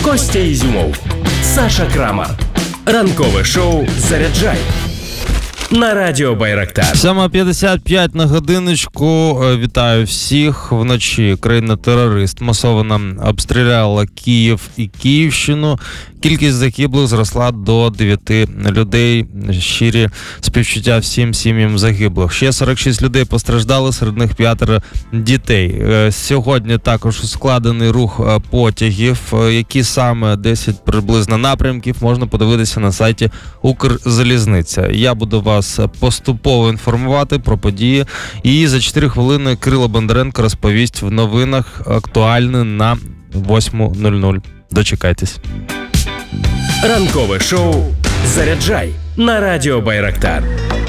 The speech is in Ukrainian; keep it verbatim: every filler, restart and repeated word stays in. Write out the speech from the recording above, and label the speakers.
Speaker 1: Костя Ізюмов, Саша Крамар. Ранкове шоу «Заряджай» на радіо Байрактар.
Speaker 2: сьома п'ятдесят п'ять на годиночку. Вітаю всіх. Вночі країна-терорист масово обстріляла Київ і Київщину. Кількість загиблих зросла до дев'яти людей. Щирі співчуття всім сім'ям загиблих. Ще сорок шість людей постраждали, серед них п'ятеро дітей. Сьогодні також ускладений рух потягів. Які саме десять приблизно напрямків можна подивитися на сайті Укрзалізниця. Я буду вас поступово інформувати про події. І за чотири хвилини Кирило Бондаренко розповість в новинах актуальне на восьма нуль нуль. Дочекайтесь.
Speaker 1: Ранкове шоу «Заряджай» на радіо Байрактар.